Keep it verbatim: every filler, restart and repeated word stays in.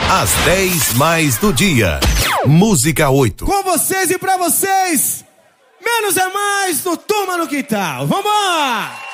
Às dez mais do dia. Música oito. Com vocês e pra vocês, menos é mais do Turma no Quintal. Vambora!